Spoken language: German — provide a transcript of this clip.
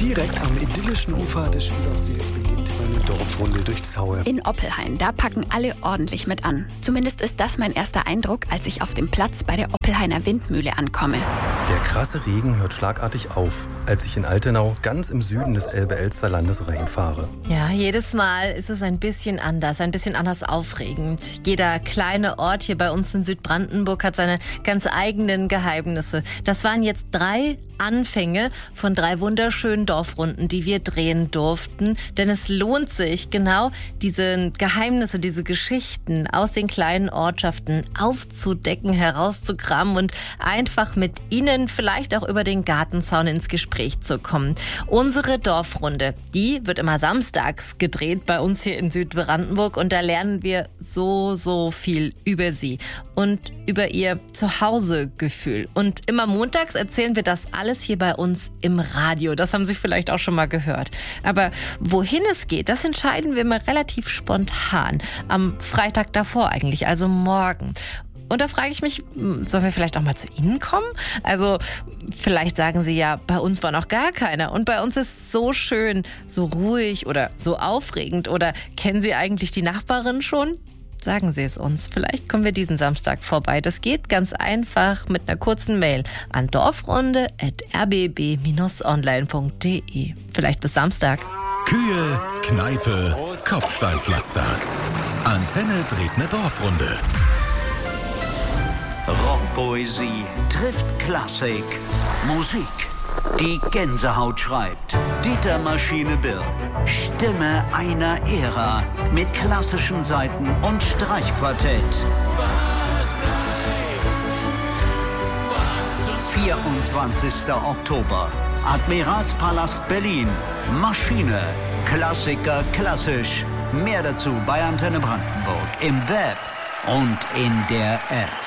Direkt am idyllischen Ufer des Schülersees beginnt meine Dorfrunde durch Zaue. In Oppelhain, da packen alle ordentlich mit an. Zumindest ist das mein erster Eindruck, als ich auf dem Platz bei der Oppelhainer Windmühle ankomme. Der krasse Regen hört schlagartig auf, als ich in Altenau ganz im Süden des Elbe-Elster-Landes reinfahre. Ja, jedes Mal ist es ein bisschen anders aufregend. Jeder kleine Ort hier bei uns in Südbrandenburg hat seine ganz eigenen Geheimnisse. Das waren jetzt 3 Anfänge von 3 wunderschönen Dorfrunden, die wir drehen durften. Denn es lohnt sich, genau diese Geheimnisse, diese Geschichten aus den kleinen Ortschaften aufzudecken, herauszukramen und einfach mit Ihnen vielleicht auch über den Gartenzaun ins Gespräch zu kommen. Unsere Dorfrunde, die wird immer samstags gedreht bei uns hier in Südbrandenburg und da lernen wir so viel über sie und über ihr Zuhausegefühl. Und immer montags erzählen wir das alles hier bei uns im Radio. Das haben Sie vielleicht auch schon mal gehört. Aber wohin es geht, das entscheiden wir mal relativ spontan. Am Freitag davor eigentlich, also morgen. Und da frage ich mich, sollen wir vielleicht auch mal zu Ihnen kommen? Also vielleicht sagen Sie ja, bei uns war noch gar keiner. Und bei uns ist es so schön, so ruhig oder so aufregend. Oder kennen Sie eigentlich die Nachbarin schon? Sagen Sie es uns. Vielleicht kommen wir diesen Samstag vorbei. Das geht ganz einfach mit einer kurzen Mail an dorfrunde@rbb-online.de. Vielleicht bis Samstag. Kühe, Kneipe, Kopfsteinpflaster. Antenne dreht eine Dorfrunde. Rockpoesie trifft Klassik. Musik, die Gänsehaut schreibt. Dieter Maschine Birk, Stimme einer Ära mit klassischen Saiten und Streichquartett. 24. Oktober, Admiralspalast Berlin. Maschine, Klassiker klassisch. Mehr dazu bei Antenne Brandenburg im Web und in der App.